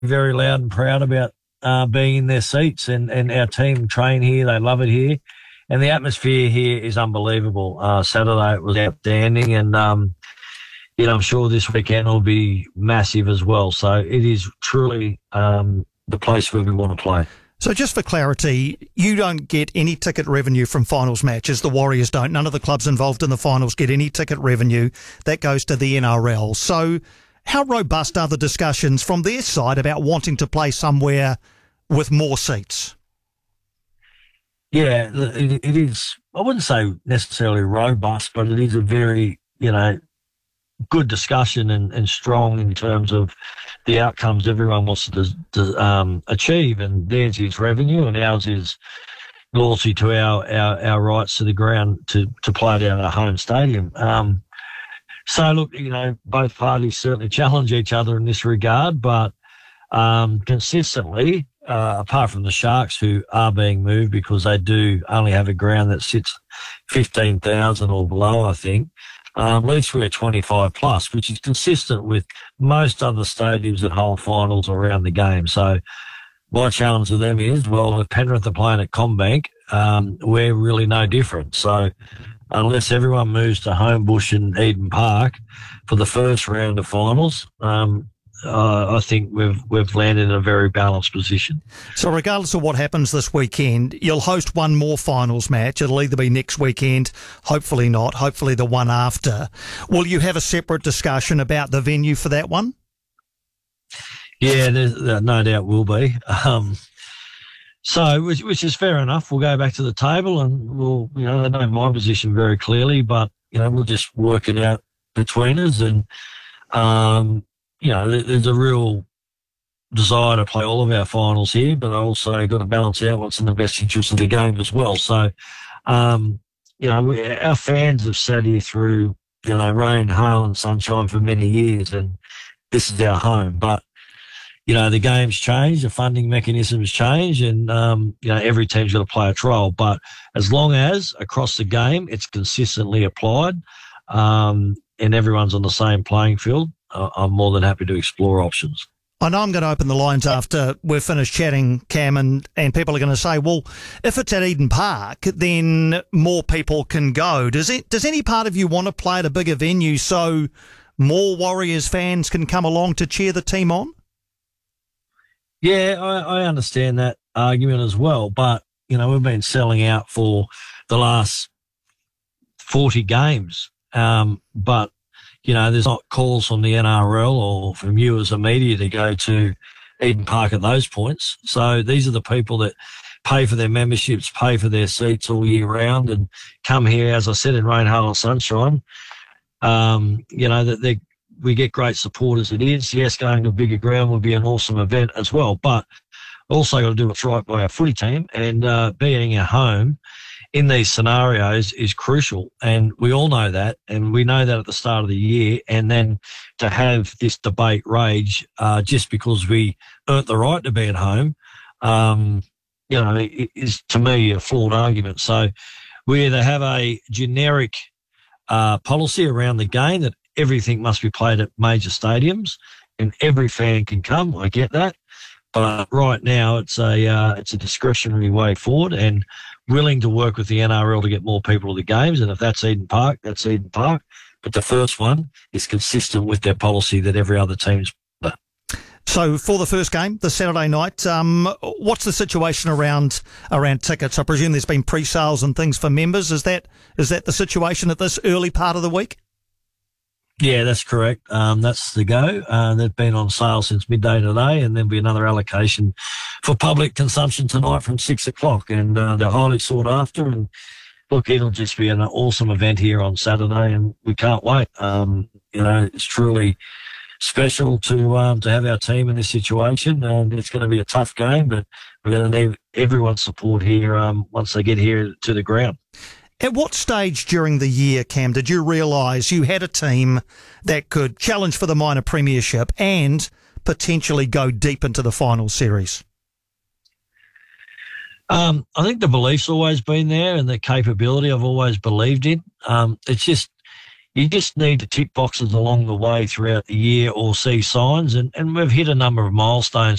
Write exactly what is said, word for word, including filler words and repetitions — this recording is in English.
very loud and proud about uh, being in their seats, and, and our team train here. They love it here. And the atmosphere here is unbelievable. Uh, Saturday it was outstanding, and um, you know, I'm sure this weekend will be massive as well. So it is truly um, the place where we want to play. So just for clarity, you don't get any ticket revenue from finals matches. The Warriors don't. None of the clubs involved in the finals get any ticket revenue. That goes to the N R L. So how robust are the discussions from their side about wanting to play somewhere with more seats? Yeah, it, it is. I wouldn't say necessarily robust, but it is a very, you know, good discussion and, and strong in terms of the outcomes everyone wants to, to um, achieve, and theirs is revenue and ours is loyalty to our, our, our rights to the ground to, to play down at our home stadium. Um, so, look, you know, both parties certainly challenge each other in this regard, but um, consistently, uh, apart from the Sharks, who are being moved because they do only have a ground that sits fifteen thousand or below, I think, Um, at least we're twenty-five plus, which is consistent with most other stadiums that hold finals around the game. So my challenge to them is, well, if Penrith are playing at CommBank, um, we're really no different. So unless everyone moves to Homebush and Eden Park for the first round of finals, um, uh, I think we've we've landed in a very balanced position. So regardless of what happens this weekend, you'll host one more finals match. It'll either be next weekend, hopefully not, hopefully the one after. Will you have a separate discussion about the venue for that one? Yeah, there's, there no doubt will be. Um, so, which, which is fair enough. We'll go back to the table and we'll, you know, they know my position very clearly, but, you know, we'll just work it out between us. And, um, you know, there's a real desire to play all of our finals here, but I also got to balance out what's in the best interest of the game as well. So, um, you know, we, our fans have sat here through, you know, rain, hail and sunshine for many years, and this is our home. But, you know, the game's changed, the funding mechanisms change, and, um, you know, every team's got to play its role. But as long as across the game it's consistently applied um, and everyone's on the same playing field, I'm more than happy to explore options. I know I'm going to open the lines after we've finished chatting, Cam, and, and people are going to say, well, if it's at Eden Park, then more people can go. Does it? Does any part of you want to play at a bigger venue so more Warriors fans can come along to cheer the team on? Yeah, I, I understand that argument as well, but, you know, we've been selling out for the last forty games, um, but you know, there's not calls from the N R L or from you as a media to go to Eden Park at those points. So these are the people that pay for their memberships, pay for their seats all year round and come here, as I said, in rain, hail and sunshine. Um, you know, that they, we get great support as it is. Yes, going to a bigger ground would be an awesome event as well, but also got to do what's right by our footy team, and uh, being at home in these scenarios is crucial, and we all know that, and we know that at the start of the year, and then to have this debate rage uh, just because we earned the right to be at home, um, you know, is to me a flawed argument. So we either have a generic uh, policy around the game that everything must be played at major stadiums and every fan can come. I get that. But right now it's a uh, it's a discretionary way forward, and willing to work with the N R L to get more people to the games. And if that's Eden Park, that's Eden Park. But the first one is consistent with their policy that every other team's. So for the first game, the Saturday night, um, what's the situation around around tickets? I presume there's been pre-sales and things for members. Is that is that the situation at this early part of the week? Yeah, that's correct. Um, that's the go. Uh, they've been on sale since midday today, and there'll be another allocation for public consumption tonight from six o'clock. And uh, they're highly sought after. And look, it'll just be an awesome event here on Saturday, and we can't wait. Um, you know, it's truly special to um, to have our team in this situation, and it's going to be a tough game, but we're going to need everyone's support here um, once they get here to the ground. At what stage during the year, Cam, did you realise you had a team that could challenge for the minor premiership and potentially go deep into the final series? Um, I think the belief's always been there, and the capability I've always believed in. Um, it's just, you just need to tick boxes along the way throughout the year or see signs. And, and we've hit a number of milestones